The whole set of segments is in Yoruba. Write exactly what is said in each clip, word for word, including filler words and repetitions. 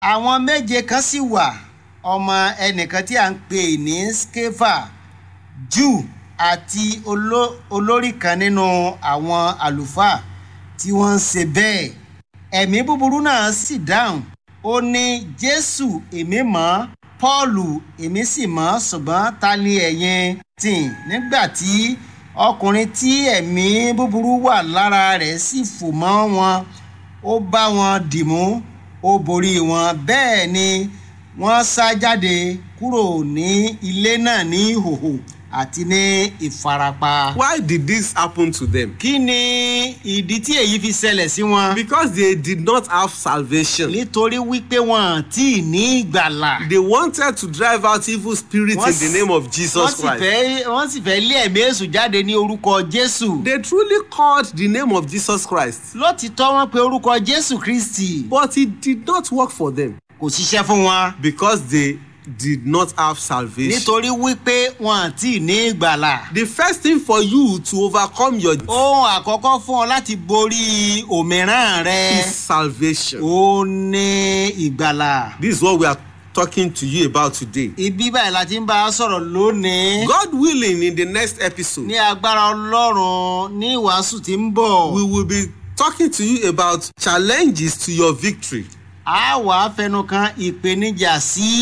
Àwọn méje kan sì wà, ọmọ ẹnìkan tí a ń pè ní Skefa, Júù àti olórí kan nínú àwọn àlùfáà tí wọ́n ń ṣe bẹ́ẹ̀. Ẹ̀mí búburú náà sì dáhùn, ó ní, Jésù èmi mọ̀, Pọ́ọ̀lù èmi sì mọ̀, ṣùgbọ́n ta ni ẹ̀yin? Tì nígbà tí ọkùnrin tí ẹ̀mí búburú wà lára rẹ̀ sì fò mọ́ wọn, ó bá wọn dìmú, ó borí wọn. Bẹ́ẹ̀ ni wọ́n sá jáde kúrò ní ilé náà ní ìhòhò àti ní ìfarapa. Why did this happen to them? Kí ni ìdí tí èyí fi ṣẹlẹ̀ sí wọn? Because they did not have salvation. Nítorí wípé wọn tí ní ìgbàlà. They wanted to drive out evil spirits in the name of Jesus Christ. Wọ́n sì fẹ́ lé ẹ̀mí èṣù jáde ní orúkọ Jésù. They truly called the name of Jesus Christ. Lótìtọ́ wọ́n pe orúkọ Jésù Kristi. But it did not work for them. Kò ṣiṣẹ́ fún wọn. Because they did not have salvation. Nítorí wípé wọn tí ní ìgbàlà. The first thing for you to overcome your ohun àkọ́kọ́ fún ọ láti borí òmíràn rẹ is salvation. Ó ní ìgbàlà. This is what we are talking to you about today. Ibi báyìí la ti ń bá a sọ̀rọ̀ lónìí. God willing, in the next episode, ní agbára Ọlọ́run ní ìwàásù tí ń bọ̀, we will be talking to you about challenges to your victory. A wà fẹnu kan ìpèníjà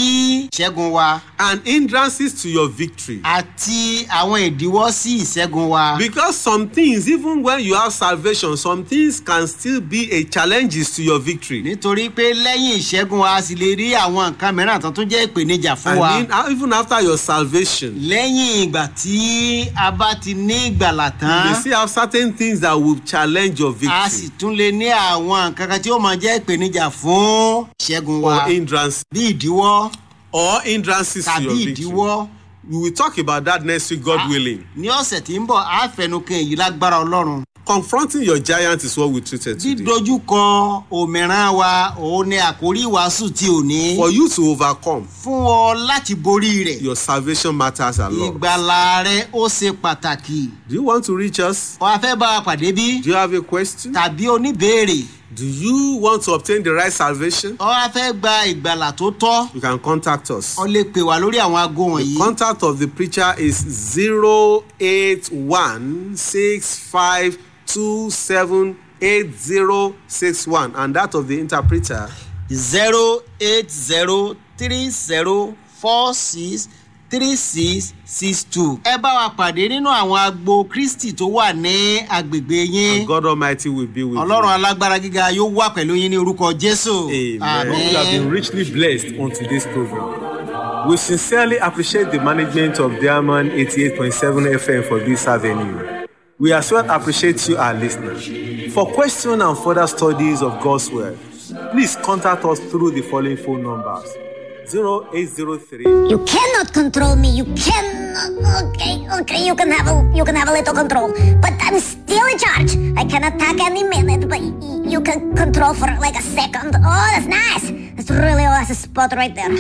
sí ìṣẹ́gun wa. And hindrances to your victory. Àti àwọn ìdíwọ́ sí ìṣẹ́gun wa. Because some things, even when you have salvation, some things can still be a challenges to your victory. Nítorí pé lẹ́yìn ìṣẹ́gun wa a sì lè rí àwọn nǹkan mìíràn tó tún jẹ́ ìpèníjà fún wa. I mean, even after your salvation. Lẹ́yìn ìgbà tí a bá ti ní ìgbàlà tán. You still have certain things that will challenge your victory. A sì tún lè ní àwọn nǹkan kan tí ó máa jẹ́ ìpèníjà fún ìṣẹ́gun wa. Or hindrance. Bí ìdíwọ́. Or hindrances to your victory. Tàbí ìdíwọ́. We will talk about that next week, God willing. Ní ọ̀sẹ̀ tí ń bọ̀, a fẹnukàn èyí lágbára Ọlọ́run. Confronting your giant is what we treated today. Dídójúkọ òmíràn wa, òun ni àkórí ìwàásù tí ò ní. For you to overcome. Fún ọ láti borí rẹ̀. Your salvation matters a lot. Ìgbàlà rẹ ó ṣe pàtàkì. Do you want to reach us? Ó fẹ́ bá a pàdé bí? Do you have a question? Tàbí oníbéèrè? Do you want to obtain the right salvation? Ó fẹ́ gba ìgbàlà tó tọ́. You can contact us. Ó lè pè wá lórí àwọn aago wọ̀nyí. The contact of the preacher is zero eight one six five two seven eight zero six one, and that of the interpreter zero eight zero three zero four six three six six two. Ẹ bá wa pàdé nínú àwọn agbo Kristi tó wà ní agbègbè yín. And God Almighty will be with you. Ọlọ́run alágbára gíga yóò wà pẹ̀lú yín ní orúkọ Jésù. Amen. Amen. You have been richly blessed on today's program. We sincerely appreciate the management of Diamond eighty-eight point seven F M for this avenue. We as well appreciate you, our listeners. For questions and further studies of God's Word, please contact us through the following phone numbers. zero eight zero three. You cannot control me. You cannot. Okay, okay. You can have a you can have a little control, but I'm still in charge. I can attack any minute, but y- you can control for like a second. Oh, that's nice. That's really a nice spot right there.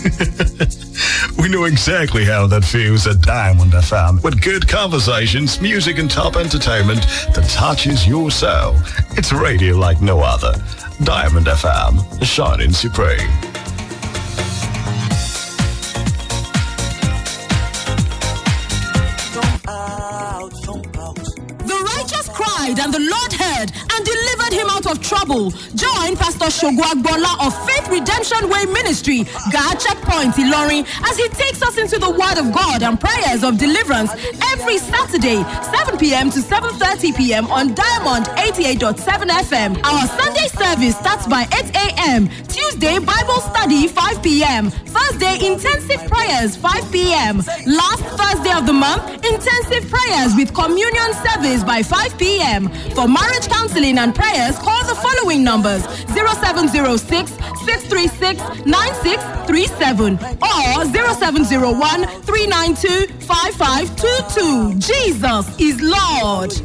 We know exactly how that feels at Diamond F M, with good conversations, music and top entertainment that touches your soul. It's radio like no other. Diamond F M, shining supreme. And the Lord heard and delivered him out of trouble. Join Pastor Shogwagbola of Faith Redemption Way Ministry, God Checkpoint Ilorin, as he takes us into the Word of God and prayers of deliverance every Saturday, seven p.m. to seven thirty p.m. on Diamond eighty-eight point seven F M. Our Sunday service starts by eight a.m. Tuesday, Bible study, five p.m. Thursday, intensive prayers, five p.m. Last Thursday of the month, intensive prayers with communion service by five p.m. For marriage counseling and prayers, call the following numbers: zero seven zero six, six three six, nine six three seven or zero seven zero one, three nine two, five five two two. Jesus is Lord.